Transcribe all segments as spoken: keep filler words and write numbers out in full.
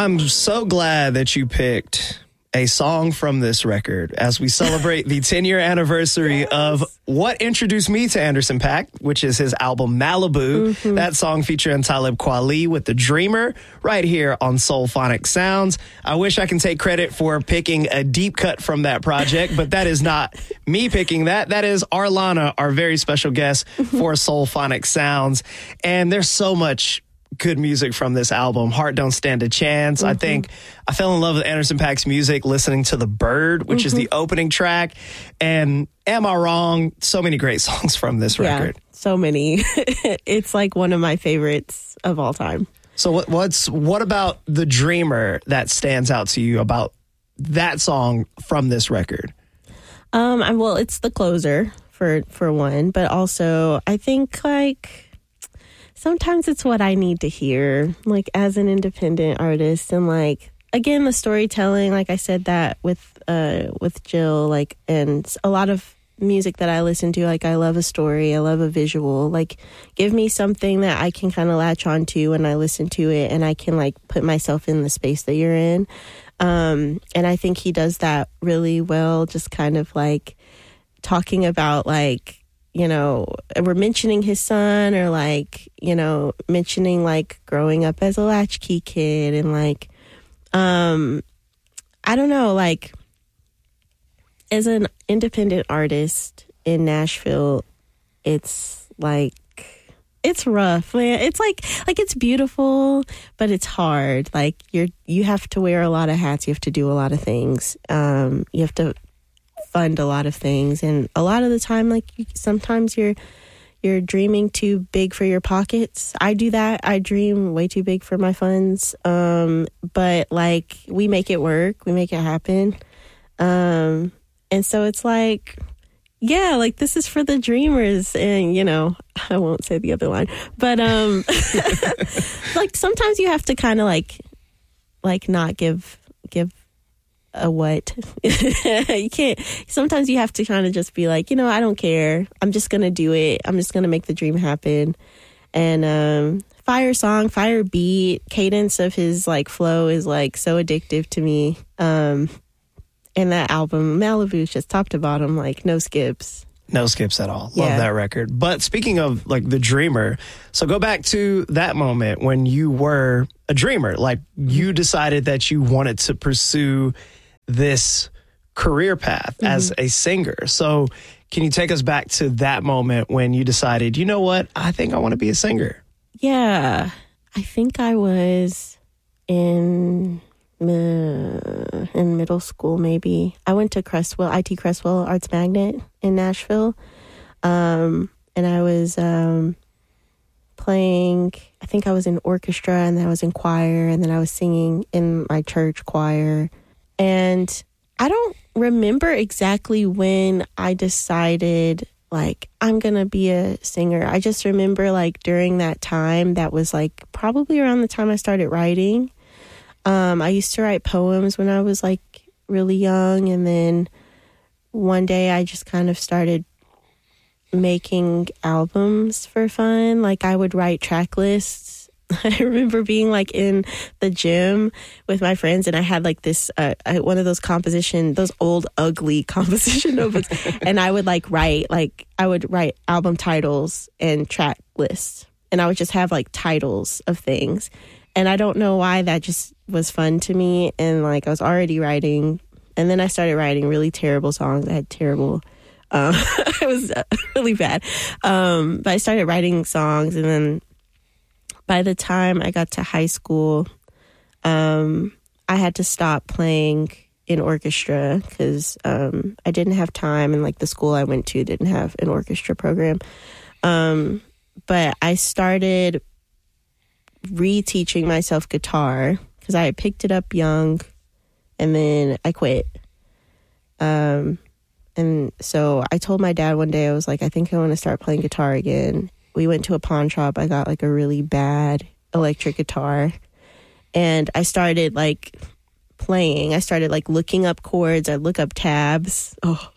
I'm so glad that you picked a song from this record as we celebrate the ten-year anniversary yes. of what introduced me to Anderson .Paak, which is his album Malibu. Mm-hmm. That song featuring Talib Kweli with The Dreamer right here on Soulphonic Sounds. I wish I can take credit for picking a deep cut from that project, but that is not me picking that. That is Arlana, our very special guest for Soulphonic Sounds. And there's so much good music from this album. Heart Don't Stand a Chance. Mm-hmm. I think I fell in love with Anderson .Paak's music listening to The Bird, which mm-hmm. is the opening track. And Am I Wrong? So many great songs from this yeah, record. So many. It's like one of my favorites of all time. So what, what's what about The Dreamer that stands out to you about that song from this record? Um, I'm, well, it's the closer for for one, but also I think like sometimes it's what I need to hear, like, as an independent artist. And, like, again, the storytelling, like I said that with uh, with Jill, like, and a lot of music that I listen to, like, I love a story, I love a visual. Like, give me something that I can kind of latch on to when I listen to it, and I can, like, put myself in the space that you're in. Um, and I think he does that really well, just kind of, like, talking about, like, you know, we're mentioning his son, or like, you know, mentioning like growing up as a latchkey kid, and like, um, I don't know, like, as an independent artist in Nashville, it's like, it's rough, man. It's like, like it's beautiful, but it's hard. Like you're, you have to wear a lot of hats. You have to do a lot of things. Um, you have to fund a lot of things, and a lot of the time, like, you, sometimes you're you're dreaming too big for your pockets. I do that. I dream way too big for my funds, um but like we make it work, we make it happen, um and so it's like, yeah, like, this is for the dreamers. And, you know, I won't say the other line, but um like sometimes you have to kind of like like not give give a what you can't. Sometimes you have to kind of just be like, you know, I don't care, I'm just gonna do it, I'm just gonna make the dream happen. And um fire song, fire beat, cadence of his like flow is like so addictive to me. Um and that album Malibu is just top to bottom, like no skips. No skips at all. Yeah. Love that record. But speaking of like The Dreamer, so go back to that moment when you were a dreamer, like you decided that you wanted to pursue this career path mm-hmm. as a singer. So can you take us back to that moment when you decided, you know what, I think I want to be a singer? Yeah, I think I was in uh, in middle school, maybe. I went to Crestwell, I T Crestwell Arts Magnet in Nashville. Um, and I was um, playing, I think I was in orchestra, and then I was in choir, and then I was singing in my church choir. And I don't remember exactly when I decided, like, I'm going to be a singer. I just remember, like, during that time, that was, like, probably around the time I started writing. Um, I used to write poems when I was, like, really young. And then one day I just kind of started making albums for fun. Like, I would write track lists. I remember being like in the gym with my friends, and I had like this uh, one of those composition, those old ugly composition notebooks, and I would like write like I would write album titles and track lists, and I would just have like titles of things, and I don't know why that just was fun to me, and like I was already writing, and then I started writing really terrible songs. I had terrible. Um, it was really bad, um, but I started writing songs, and then by the time I got to high school, um, I had to stop playing in orchestra because um, I didn't have time, and like the school I went to didn't have an orchestra program. Um, but I started reteaching myself guitar because I had picked it up young, and then I quit. Um, and so I told my dad one day, I was like, I think I want to start playing guitar again. We went to a pawn shop. I got like a really bad electric guitar, and I started like playing. I started like looking up chords. I look up tabs. Oh,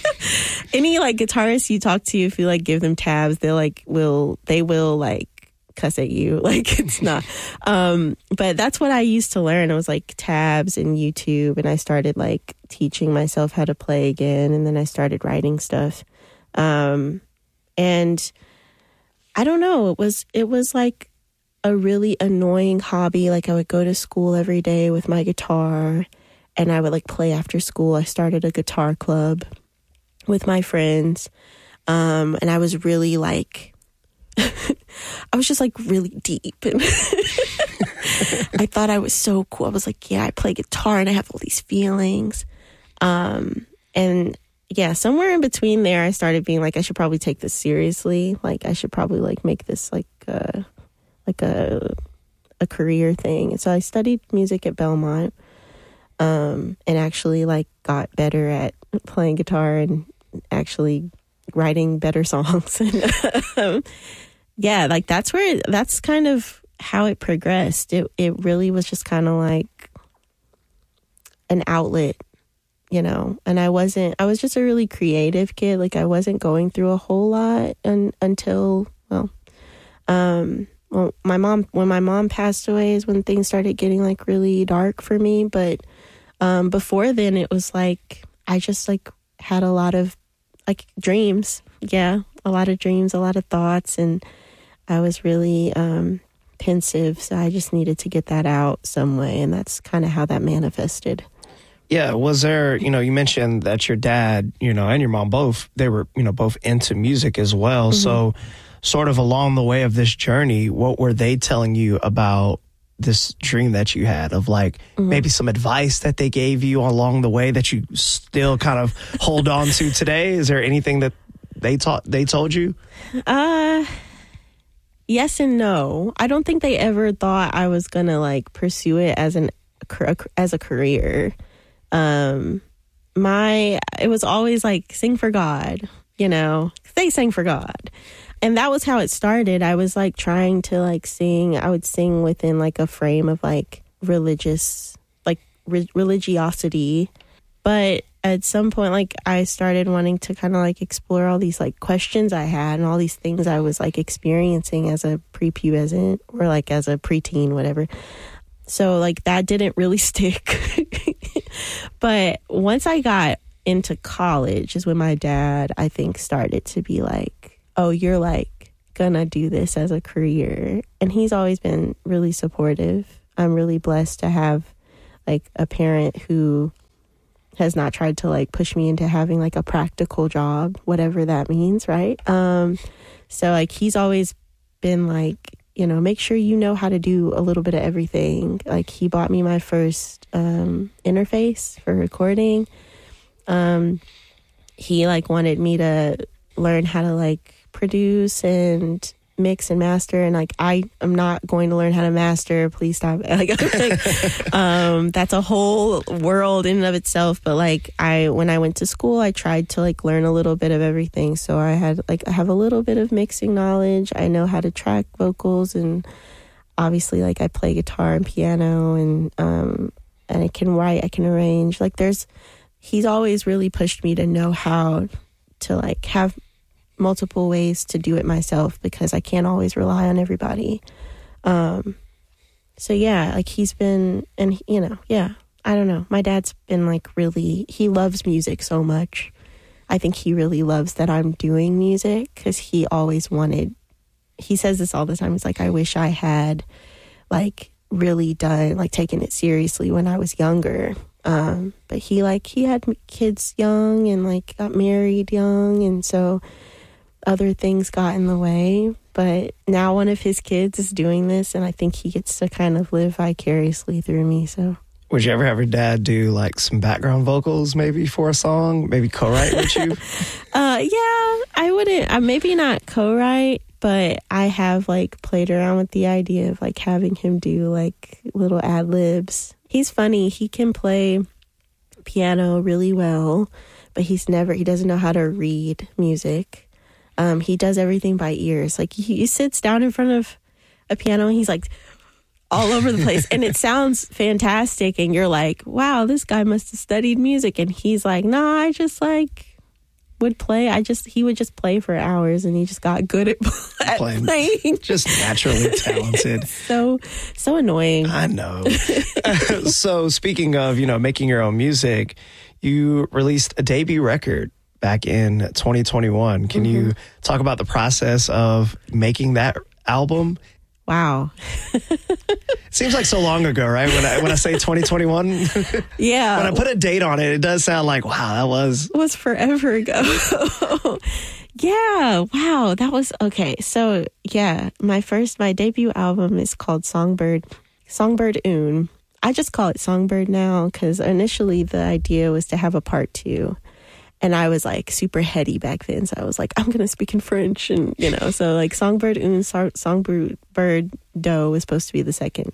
any like guitarists you talk to, if you like give them tabs, they like will they will like cuss at you. Like, it's not. Um, but that's what I used to learn. It was like tabs and YouTube. And I started like teaching myself how to play again. And then I started writing stuff. Um, and I don't know, it was, it was like a really annoying hobby. Like I would go to school every day with my guitar and I would like play after school. I started a guitar club with my friends. Um, and I was really like, I was just like really deep. And I thought I was so cool. I was like, yeah, I play guitar and I have all these feelings. Um, and yeah, somewhere in between there, I started being like, I should probably take this seriously. Like, I should probably like make this like uh, like a a career thing. And so I studied music at Belmont, um, and actually like got better at playing guitar and actually writing better songs. And, um, yeah, like that's where that's kind of how it progressed. It it really was just kind of like an outlet. You know, and I wasn't, I was just a really creative kid. Like I wasn't going through a whole lot un, until, well, um, well, my mom, when my mom passed away is when things started getting like really dark for me. But, um, before then it was like, I just like had a lot of like dreams. Yeah. A lot of dreams, a lot of thoughts. And I was really, um, pensive. So I just needed to get that out some way. And that's kind of how that manifested. Yeah, was there, you know, you mentioned that your dad, you know, and your mom both, they were, you know, both into music as well. Mm-hmm. So sort of along the way of this journey, what were they telling you about this dream that you had of like mm-hmm. maybe some advice that they gave you along the way that you still kind of hold on to today? Is there anything that they taught, they told you? Uh, yes and no. I don't think they ever thought I was going to like pursue it as an, as a career. Um, my, it was always like, sing for God, you know, they sang for God. And that was how it started. I was like trying to like sing, I would sing within like a frame of like religious, like re- religiosity. But at some point, like I started wanting to kind of like explore all these like questions I had and all these things I was like experiencing as a prepubescent or like as a preteen, whatever. So like that didn't really stick. But once I got into college is when my dad, I think, started to be like, oh, you're like gonna do this as a career. And he's always been really supportive. I'm really blessed to have like a parent who has not tried to like push me into having like a practical job, whatever that means, right? Um, so like he's always been like, you know, make sure you know how to do a little bit of everything. Like he bought me my first um, interface for recording. Um, he like wanted me to learn how to like produce and mix and master. And like, I am not going to learn how to master. Please stop. Like, like um, that's a whole world in and of itself. But like I, when I went to school, I tried to like learn a little bit of everything. So I had like, I have a little bit of mixing knowledge. I know how to track vocals, and obviously like I play guitar and piano, and, um, and I can write, I can arrange. Like there's, he's always really pushed me to know how to like have multiple ways to do it myself, because I can't always rely on everybody. Um, so yeah, like he's been, and you know, yeah, I don't know. My dad's been like really, he loves music so much. I think he really loves that I'm doing music, because he always wanted, he says this all the time. He's like, I wish I had like really done, like taken it seriously when I was younger. Um, but he like, he had kids young and like got married young. And so other things got in the way, but now one of his kids is doing this, and I think he gets to kind of live vicariously through me. So would you ever have your dad do like some background vocals maybe for a song, maybe co-write with you? uh yeah, I wouldn't, uh, maybe not co-write, but I have like played around with the idea of like having him do like little ad-libs. He's funny. He can play piano really well, but he's never, he doesn't know how to read music. Um, he does everything by ears. Like he, he sits down in front of a piano and he's like all over the place, and it sounds fantastic. And you're like, wow, this guy must have studied music. And he's like, nah, I just like would play, I just he would just play for hours, and he just got good at, at Playing. playing. Just naturally talented. so so annoying. I know. So speaking of, you know, making your own music, you released a debut record back in twenty twenty-one. Can mm-hmm. you talk about the process of making that album? Wow. Seems like so long ago, right? When I when I say twenty twenty-one, yeah. When I put a date on it, it does sound like, wow, that was it was forever ago. Yeah, wow, that was okay. So yeah, my first my debut album is called Songbird, Songbird Un. I just call it Songbird now because initially the idea was to have a part two. And I was like super heady back then. So I was like, I'm going to speak in French. And, you know, so like Songbird Un, Songbird Bird Doe was supposed to be the second.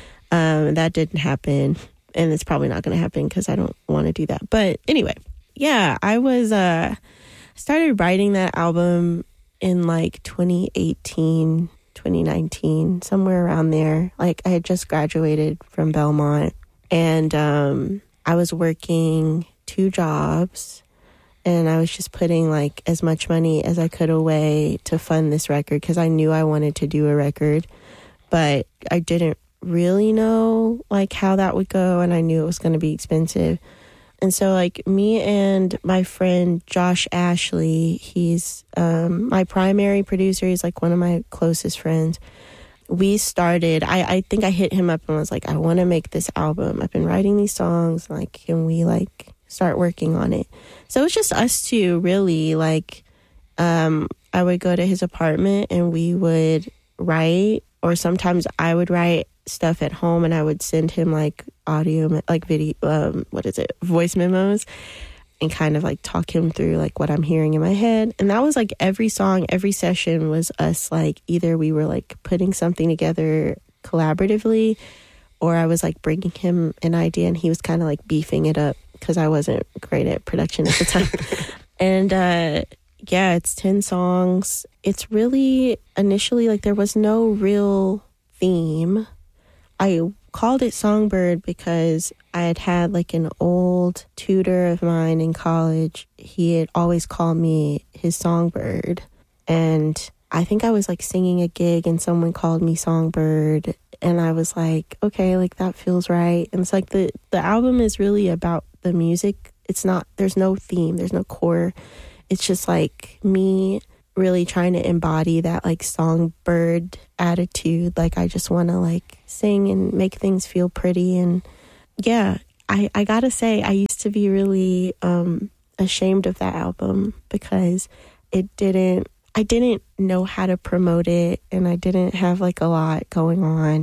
Um, that didn't happen. And it's probably not going to happen because I don't want to do that. But anyway, yeah, I was, uh, started writing that album in like twenty eighteen, twenty nineteen, somewhere around there. Like I had just graduated from Belmont and um, I was working two jobs. And I was just putting like as much money as I could away to fund this record because I knew I wanted to do a record, but I didn't really know like how that would go, and I knew it was going to be expensive. And so like me and my friend Josh Ashley, he's um, my primary producer. He's like one of my closest friends. We started, I, I think I hit him up and was like, I want to make this album. I've been writing these songs. Like, can we like start working on it? So it's just us two, really. Like, um, I would go to his apartment and we would write, or sometimes I would write stuff at home and I would send him like audio, like video, um, what is it, voice memos, and kind of like talk him through like what I'm hearing in my head. And that was like every song, every session was us like either we were like putting something together collaboratively, or I was like bringing him an idea and he was kind of like beefing it up because I wasn't great at production at the time. And uh, yeah, it's ten songs. It's really initially like there was no real theme. I called it Songbird because I had had like an old tutor of mine in college. He had always called me his Songbird. And I think I was like singing a gig and someone called me Songbird. And I was like, okay, like that feels right. And it's like the, the album is really about the music. It's not, there's no theme, there's no core. It's just like me really trying to embody that like songbird attitude. Like I just want to like sing and make things feel pretty. And yeah, I, I gotta say, I used to be really um, ashamed of that album because it didn't, I didn't know how to promote it, and I didn't have like a lot going on.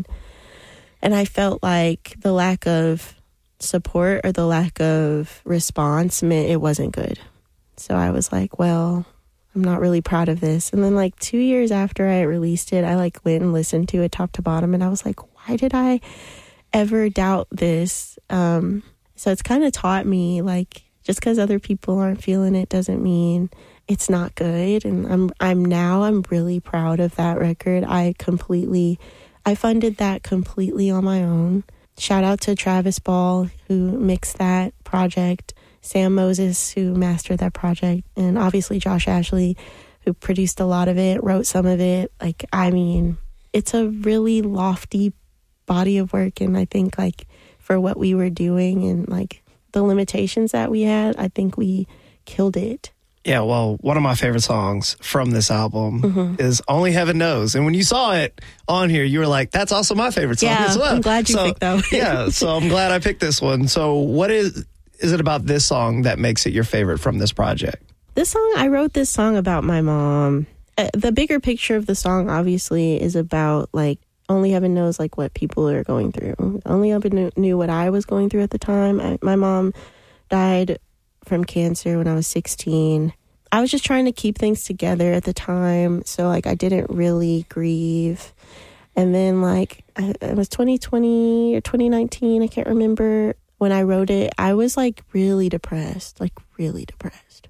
And I felt like the lack of support or the lack of response meant it wasn't good. So I was like, well, I'm not really proud of this. And then like two years after I released it, I like went and listened to it top to bottom, and I was like, why did I ever doubt this? Um, so it's kind of taught me like just because other people aren't feeling it doesn't mean it's not good. And I'm I'm now I'm really proud of that record. I completely I funded that completely on my own. Shout out to Travis Ball, who mixed that project, Sam Moses, who mastered that project, and obviously Josh Ashley, who produced a lot of it, wrote some of it. Like, I mean, it's a really lofty body of work, and I think like for what we were doing and like the limitations that we had, I think we killed it. Yeah, well, one of my favorite songs from this album mm-hmm. is Only Heaven Knows. And when you saw it on here, you were like, that's also my favorite song yeah, as well. I'm glad you so, picked that one. Yeah, so I'm glad I picked this one. So what is is it about this song that makes it your favorite from this project? This song, I wrote this song about my mom. Uh, the bigger picture of the song, obviously, is about, like, only heaven knows, like, what people are going through. Only heaven knew, knew what I was going through at the time. I, my mom died from cancer when I was sixteen. I was just trying to keep things together at the time, so like I didn't really grieve. And then like I, it was twenty twenty or twenty nineteen, I can't remember, when I wrote it. I was like really depressed, like really depressed.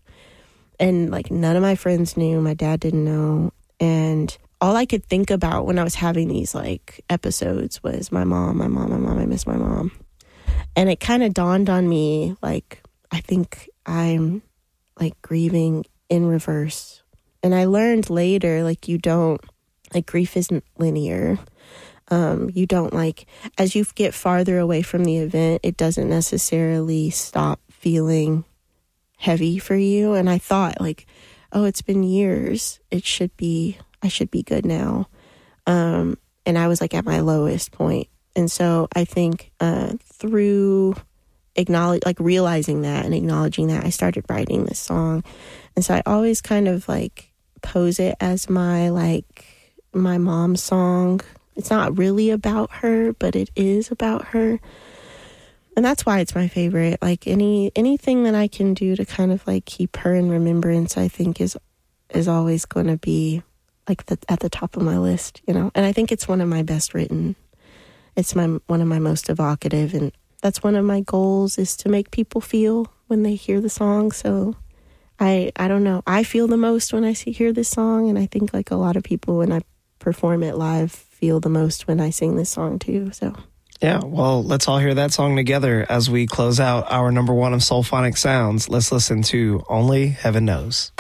And like none of my friends knew, my dad didn't know. And all I could think about when I was having these like episodes was my mom, my mom, my mom, I miss my mom. And it kind of dawned on me, like, I think I'm like grieving in reverse. And I learned later, like you don't, like grief isn't linear. Um, you don't like, as you get farther away from the event, it doesn't necessarily stop feeling heavy for you. And I thought like, oh, it's been years. It should be, I should be good now. Um, and I was like at my lowest point. And so I think uh, through acknowledge, like realizing that and acknowledging that, I started writing this song. And so I always kind of like pose it as my, like my mom's song. It's not really about her, but it is about her. And that's why it's my favorite. Like any anything that I can do to kind of like keep her in remembrance, I think is is always going to be like the, at the top of my list, you know. And I think it's one of my best written. It's my one of my most evocative, and that's one of my goals is to make people feel when they hear the song. So I I don't know. I feel the most when I see hear this song, and I think like a lot of people when I perform it live feel the most when I sing this song too. So yeah, well, let's all hear that song together as we close out our number one of Soulphonic Sounds. Let's listen to Only Heaven Knows.